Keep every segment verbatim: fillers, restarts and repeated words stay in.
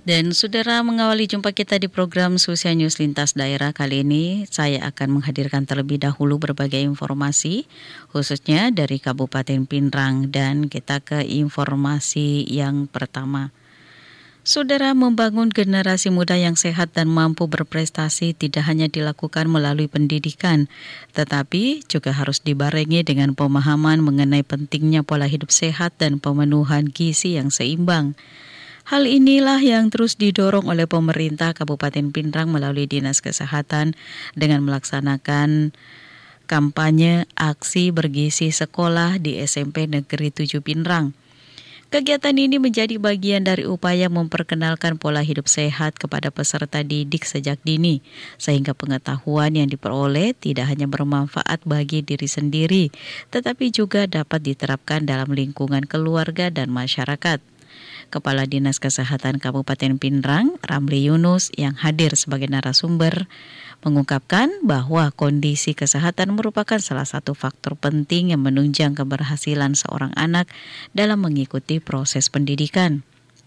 Dan saudara, mengawali jumpa kita di program Susia News Lintas Daerah kali ini, saya akan menghadirkan terlebih dahulu berbagai informasi, khususnya dari Kabupaten Pinrang, dan kita ke informasi yang pertama. Saudara, membangun generasi muda yang sehat dan mampu berprestasi tidak hanya dilakukan melalui pendidikan, tetapi juga harus dibarengi dengan pemahaman mengenai pentingnya pola hidup sehat dan pemenuhan gizi yang seimbang. Hal inilah yang terus didorong oleh pemerintah Kabupaten Pinrang melalui Dinas Kesehatan dengan melaksanakan kampanye aksi bergizi sekolah di S M P Negeri tujuh Pinrang. Kegiatan ini menjadi bagian dari upaya memperkenalkan pola hidup sehat kepada peserta didik sejak dini, sehingga pengetahuan yang diperoleh tidak hanya bermanfaat bagi diri sendiri, tetapi juga dapat diterapkan dalam lingkungan keluarga dan masyarakat. Kepala Dinas Kesehatan Kabupaten Pinrang, Ramli Yunus, yang hadir sebagai narasumber, mengungkapkan bahwa kondisi kesehatan merupakan salah satu faktor penting yang menunjang keberhasilan seorang anak dalam mengikuti proses pendidikan.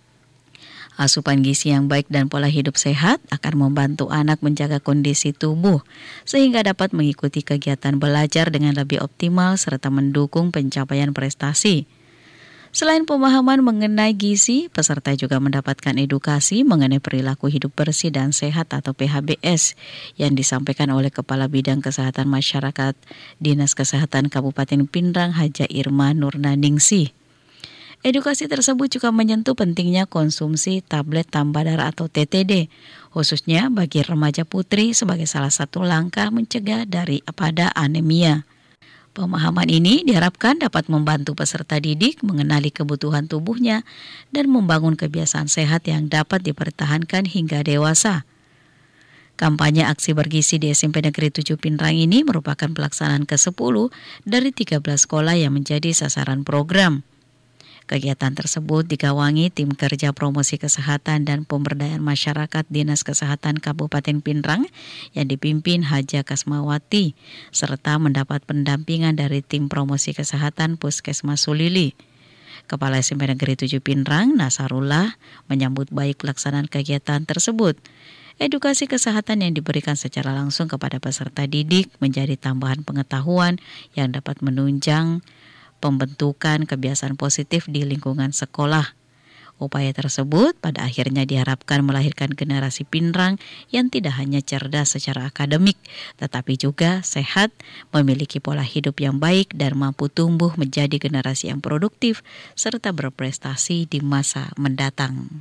Asupan gizi yang baik dan pola hidup sehat akan membantu anak menjaga kondisi tubuh sehingga dapat mengikuti kegiatan belajar dengan lebih optimal serta mendukung pencapaian prestasi. Selain pemahaman mengenai gizi, peserta juga mendapatkan edukasi mengenai perilaku hidup bersih dan sehat atau P H B S yang disampaikan oleh Kepala Bidang Kesehatan Masyarakat Dinas Kesehatan Kabupaten Pinrang, Haja Irma Nurnaningsih. Edukasi tersebut juga menyentuh pentingnya konsumsi tablet tambah darah atau T T D, khususnya bagi remaja putri sebagai salah satu langkah mencegah daripada anemia. Pemahaman ini diharapkan dapat membantu peserta didik mengenali kebutuhan tubuhnya dan membangun kebiasaan sehat yang dapat dipertahankan hingga dewasa. Kampanye aksi bergizi di S M P Negeri tujuh Pinrang ini merupakan pelaksanaan kesepuluh dari tiga belas sekolah yang menjadi sasaran program. Kegiatan tersebut digawangi tim kerja promosi kesehatan dan pemberdayaan masyarakat Dinas Kesehatan Kabupaten Pinrang yang dipimpin Haja Kasmawati, serta mendapat pendampingan dari tim promosi kesehatan Puskesmas Sulili. Kepala S M P Negeri tujuh Pinrang, Nasarullah, menyambut baik pelaksanaan kegiatan tersebut. Edukasi kesehatan yang diberikan secara langsung kepada peserta didik menjadi tambahan pengetahuan yang dapat menunjang pembentukan kebiasaan positif di lingkungan sekolah. Upaya tersebut pada akhirnya diharapkan melahirkan generasi Pinrang yang tidak hanya cerdas secara akademik, tetapi juga sehat, memiliki pola hidup yang baik dan mampu tumbuh menjadi generasi yang produktif serta berprestasi di masa mendatang.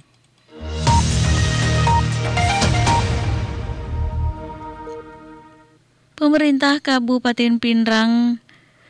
Pemerintah Kabupaten Pinrang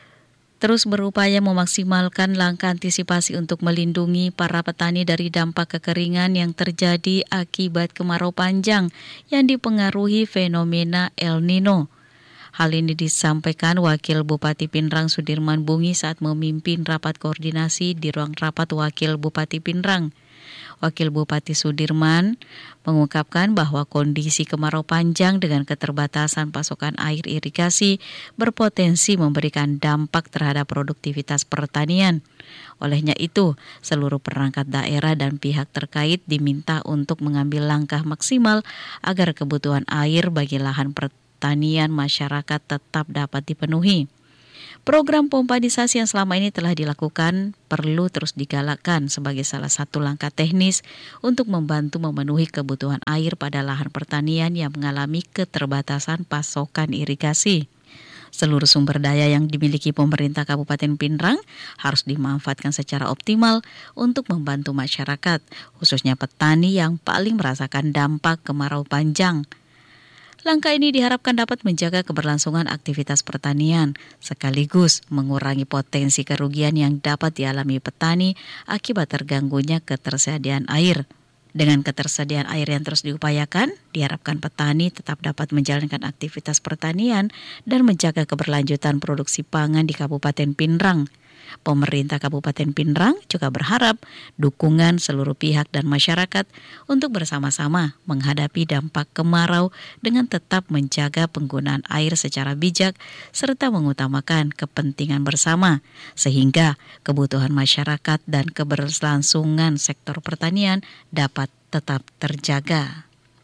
terus berupaya memaksimalkan langkah antisipasi untuk melindungi para petani dari dampak kekeringan yang terjadi akibat kemarau panjang yang dipengaruhi fenomena El Nino. Hal ini disampaikan Wakil Bupati Pinrang Sudirman Bungi saat memimpin rapat koordinasi di ruang rapat Wakil Bupati Pinrang. Wakil Bupati Sudirman mengungkapkan bahwa kondisi kemarau panjang dengan keterbatasan pasokan air irigasi berpotensi memberikan dampak terhadap produktivitas pertanian. Olehnya itu, seluruh perangkat daerah dan pihak terkait diminta untuk mengambil langkah maksimal agar kebutuhan air bagi lahan pertanian masyarakat tetap dapat dipenuhi. Program pompadisasi yang selama ini telah dilakukan perlu terus digalakkan sebagai salah satu langkah teknis untuk membantu memenuhi kebutuhan air pada lahan pertanian yang mengalami keterbatasan pasokan irigasi. Seluruh sumber daya yang dimiliki pemerintah Kabupaten Pinrang harus dimanfaatkan secara optimal untuk membantu masyarakat, khususnya petani yang paling merasakan dampak kemarau panjang. Langkah ini diharapkan dapat menjaga keberlangsungan aktivitas pertanian, sekaligus mengurangi potensi kerugian yang dapat dialami petani akibat terganggunya ketersediaan air. Dengan ketersediaan air yang terus diupayakan, diharapkan petani tetap dapat menjalankan aktivitas pertanian dan menjaga keberlanjutan produksi pangan di Kabupaten Pinrang. Pemerintah Kabupaten Pinrang juga berharap dukungan seluruh pihak dan masyarakat untuk bersama-sama menghadapi dampak kemarau dengan tetap menjaga penggunaan air secara bijak serta mengutamakan kepentingan bersama, sehingga kebutuhan masyarakat dan keberlangsungan sektor pertanian dapat tetap terjaga.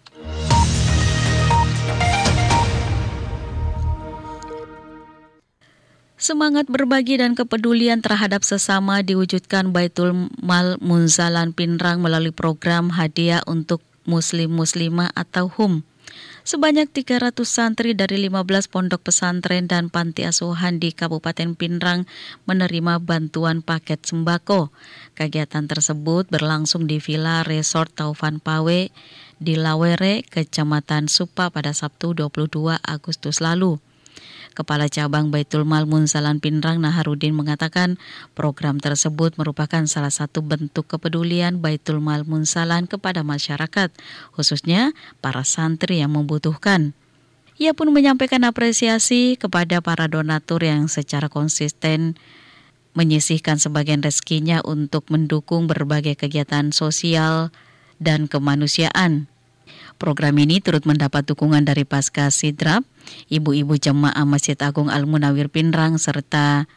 Semangat berbagi dan kepedulian terhadap sesama diwujudkan Baitul Mal Munzalan Pinrang melalui program hadiah untuk Muslim-Muslimah atau H U M. Sebanyak tiga ratus santri dari lima belas pondok pesantren dan panti asuhan di Kabupaten Pinrang menerima bantuan paket sembako. Kegiatan tersebut berlangsung di Villa Resort Taufan Pawe di Lawere, Kecamatan Supa pada Sabtu dua puluh dua Agustus lalu. Kepala Cabang Baitul Mal Munzalan Pinrang Naharudin mengatakan program tersebut merupakan salah satu bentuk kepedulian Baitul Mal Munzalan kepada masyarakat, khususnya para santri yang membutuhkan. Ia pun menyampaikan apresiasi kepada para donatur yang secara konsisten menyisihkan sebagian rezekinya untuk mendukung berbagai kegiatan sosial dan kemanusiaan. Program ini turut mendapat dukungan dari Pasca Sidrap, ibu-ibu jemaah Masjid Agung Al-Munawir Pinrang, serta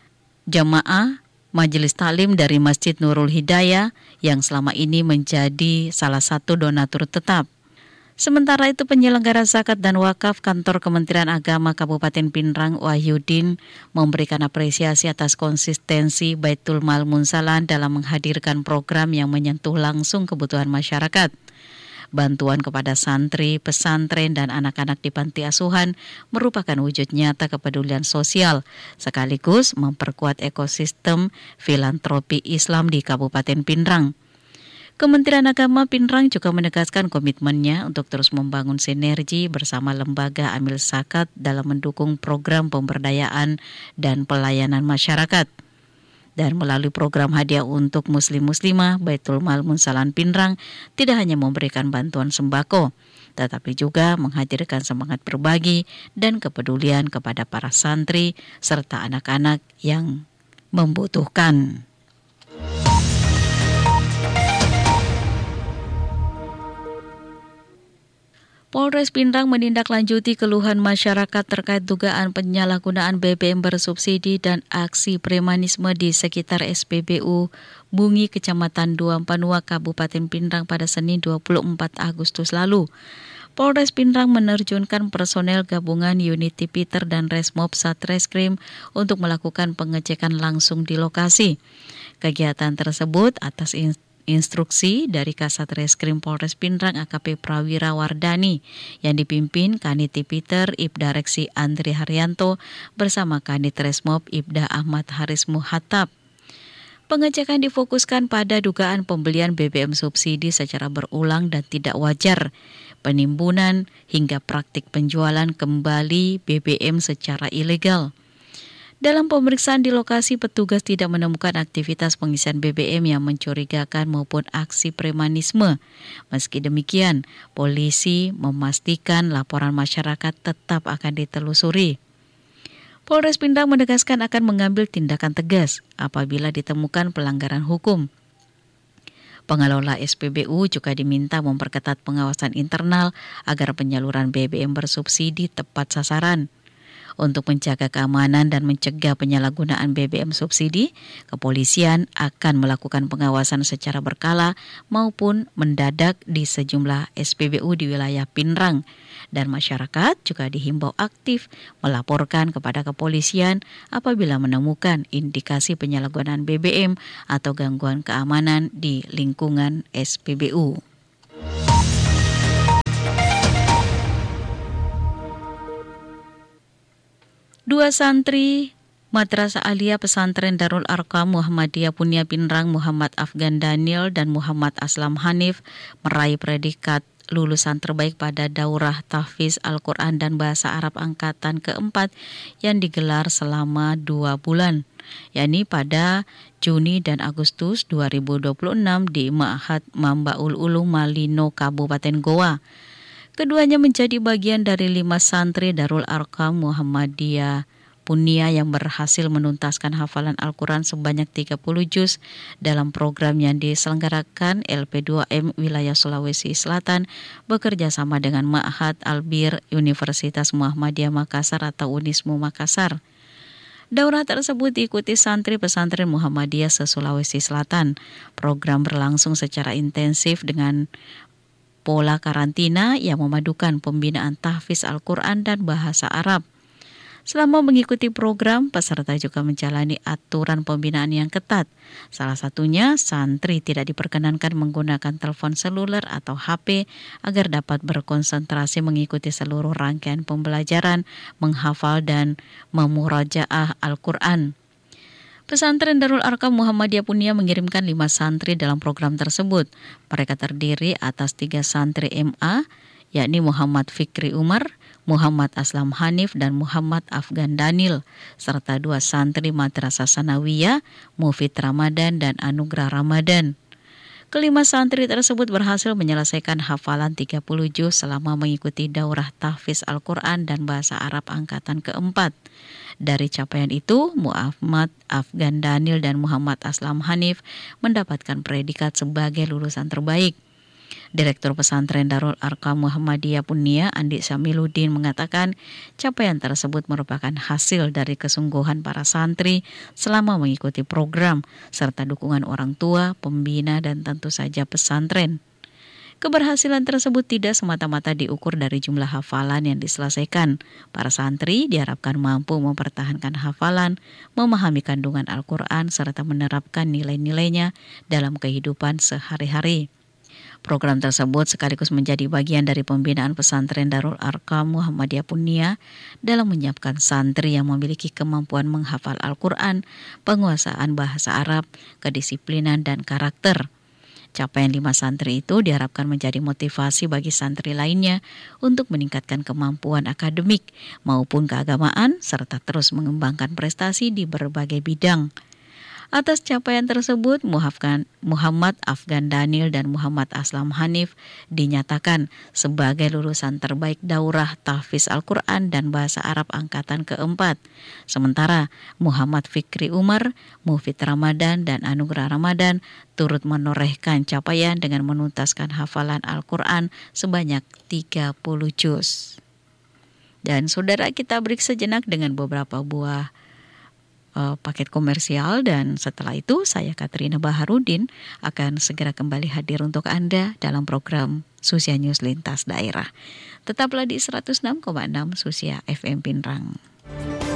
jemaah Majelis Taklim dari Masjid Nurul Hidayah yang selama ini menjadi salah satu donatur tetap. Sementara itu penyelenggara zakat dan wakaf kantor Kementerian Agama Kabupaten Pinrang Wahyudin memberikan apresiasi atas konsistensi Baitul Mal Munzalan dalam menghadirkan program yang menyentuh langsung kebutuhan masyarakat. Bantuan kepada santri, pesantren, dan anak-anak di panti asuhan merupakan wujud nyata kepedulian sosial, sekaligus memperkuat ekosistem filantropi Islam di Kabupaten Pinrang. Kementerian Agama Pinrang juga menegaskan komitmennya untuk terus membangun sinergi bersama lembaga amil zakat dalam mendukung program pemberdayaan dan pelayanan masyarakat. Dan melalui program hadiah untuk Muslim-Muslimah, Baitul Mal Munzalan Pinrang tidak hanya memberikan bantuan sembako, tetapi juga menghadirkan semangat berbagi dan kepedulian kepada para santri serta anak-anak yang membutuhkan. Polres Pinrang menindaklanjuti keluhan masyarakat terkait dugaan penyalahgunaan B B M bersubsidi dan aksi premanisme di sekitar S P B U Bungi Kecamatan Dua Panua Kabupaten Pinrang pada Senin dua puluh empat Agustus lalu. Polres Pinrang menerjunkan personel gabungan Unity Peter dan Resmob Satreskrim untuk melakukan pengecekan langsung di lokasi. Kegiatan tersebut atas instruksi dari Kasat Reskrim Polres Pinrang A K P Prawira Wardani yang dipimpin Kanit Peter Ibda Reksi Andri Haryanto bersama Kanit Resmob Ibda Ahmad Haris Muhatab. Pengecekan difokuskan pada dugaan pembelian B B M subsidi secara berulang dan tidak wajar, penimbunan hingga praktik penjualan kembali B B M secara ilegal. Dalam pemeriksaan di lokasi, petugas tidak menemukan aktivitas pengisian B B M yang mencurigakan maupun aksi premanisme. Meski demikian, polisi memastikan laporan masyarakat tetap akan ditelusuri. Polres Pinrang menegaskan akan mengambil tindakan tegas apabila ditemukan pelanggaran hukum. Pengelola S P B U juga diminta memperketat pengawasan internal agar penyaluran B B M bersubsidi tepat sasaran. Untuk menjaga keamanan dan mencegah penyalahgunaan B B M subsidi, kepolisian akan melakukan pengawasan secara berkala maupun mendadak di sejumlah S P B U di wilayah Pinrang. Dan masyarakat juga dihimbau aktif melaporkan kepada kepolisian apabila menemukan indikasi penyalahgunaan B B M atau gangguan keamanan di lingkungan S P B U. Dua santri Madrasah Aliyah Pesantren Darul Arqam Muhammadiyah Punia Pinrang, Muhammad Afgan Daniel dan Muhammad Aslam Hanif meraih predikat lulusan terbaik pada Daurah Tahfiz Al-Quran dan Bahasa Arab Angkatan keempat yang digelar selama dua bulan, yakni pada Juni dan Agustus dua ribu dua puluh enam di Ma'had Mambaul Ulum Malino, Kabupaten Goa. Keduanya menjadi bagian dari lima santri Darul Arqam Muhammadiyah Punia yang berhasil menuntaskan hafalan Al-Quran sebanyak tiga puluh juz dalam program yang diselenggarakan L P dua M wilayah Sulawesi Selatan bekerja sama dengan Ma'had Albir Universitas Muhammadiyah Makassar atau Unismu Makassar. Daurah tersebut diikuti santri pesantren Muhammadiyah se-Sulawesi Selatan. Program berlangsung secara intensif dengan pola karantina yang memadukan pembinaan tahfiz Al-Quran dan bahasa Arab. Selama mengikuti program, peserta juga menjalani aturan pembinaan yang ketat. Salah satunya, santri tidak diperkenankan menggunakan telepon seluler atau H P agar dapat berkonsentrasi mengikuti seluruh rangkaian pembelajaran, menghafal dan memurajaah Al-Quran. Pesantren Darul Arqam Muhammadiyah Punia mengirimkan lima santri dalam program tersebut. Mereka terdiri atas tiga santri M A, yakni Muhammad Fikri Umar, Muhammad Aslam Hanif, dan Muhammad Afgan Danil, serta dua santri Madrasah Sanawiyah, Mufid Ramadan dan Anugerah Ramadan. Kelima santri tersebut berhasil menyelesaikan hafalan tiga puluh juz selama mengikuti daurah tahfiz Al-Quran dan bahasa Arab angkatan keempat. Dari capaian itu, Muhammad Afgan Danil dan Muhammad Aslam Hanif mendapatkan predikat sebagai lulusan terbaik. Direktur Pesantren Darul Arqam Muhammadiyah Punia, Andi Syamiluddin, mengatakan capaian tersebut merupakan hasil dari kesungguhan para santri selama mengikuti program, serta dukungan orang tua, pembina, dan tentu saja pesantren. Keberhasilan tersebut tidak semata-mata diukur dari jumlah hafalan yang diselesaikan. Para santri diharapkan mampu mempertahankan hafalan, memahami kandungan Al-Quran, serta menerapkan nilai-nilainya dalam kehidupan sehari-hari. Program tersebut sekaligus menjadi bagian dari pembinaan pesantren Darul Arqam Muhammadiyah Punia dalam menyiapkan santri yang memiliki kemampuan menghafal Al-Quran, penguasaan bahasa Arab, kedisiplinan, dan karakter. Capaian lima santri itu diharapkan menjadi motivasi bagi santri lainnya untuk meningkatkan kemampuan akademik maupun keagamaan, serta terus mengembangkan prestasi di berbagai bidang. Atas capaian tersebut, Muhammad Afgan Danil dan Muhammad Aslam Hanif dinyatakan sebagai lulusan terbaik daurah tahfiz Al-Quran dan bahasa Arab angkatan keempat. Sementara Muhammad Fikri Umar, Mufid Ramadan, dan Anugerah Ramadan turut menorehkan capaian dengan menuntaskan hafalan Al-Quran sebanyak tiga puluh juz. Dan saudara, kita break sejenak dengan beberapa buah paket komersial, dan setelah itu saya Katrina Baharudin akan segera kembali hadir untuk Anda dalam program Susia News Lintas Daerah. Tetaplah di seratus enam koma enam Susia F M Pinrang.